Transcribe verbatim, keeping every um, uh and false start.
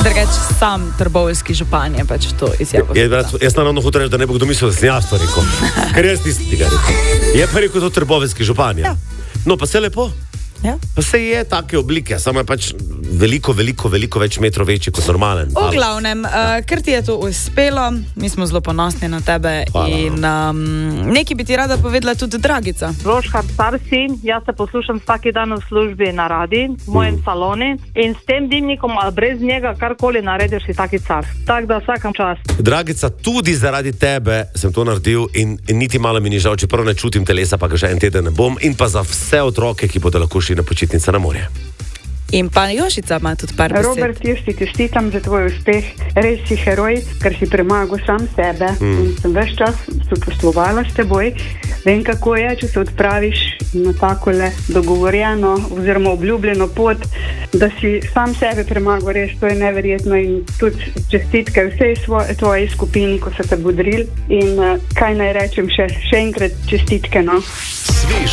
Drugač sam trboveljski župan je pač to izjavo. Je, jaz jaz naravno hotel reči, da ne bo kdo mislil, da sem jaz to rekel. Ker jaz nisem tega rekel. Je pa rekel to trboveljski župan, ja. No, pa se lepo. Ja. Pa se je take oblike, samo je pač veliko, veliko, veliko več metrov večji kot normalen. V glavnem, uh, ker ti je to uspelo, mi smo zelo ponosni na tebe. Hvala. In um, nekaj bi ti rada povedala tudi Dragica. Roškar, star si, jaz se poslušam vsaki dan v službi na radi, v mojem mm. saloni in s tem dimnikom ali brez njega karkoli narediš si taki car. Tako da vsakam čas. Dragica, tudi zaradi tebe sem to naredil in, in niti malo mi ni žal, čeprav ne čutim telesa, pa ga že en teden ne bom, in pa za vse otroke, ki bodo lahko šli na počitnice na morje. In pa Jošica ima tudi par besed. Robert, jaz ti čestitam za tvoj uspeh. Res si heroj, ker si premagal sam sebe. Mm. In sem ves čas soposlovala s teboj. Vem, kako je, če se odpraviš na takole dogovorjeno oziroma obljubljeno pot, da si sam sebe premagal. Res, to je neverjetno in tudi čestitke vsej tvoji skupini, ko so te bodrili. In uh, kaj naj rečem še, še enkrat čestitke, no. Svež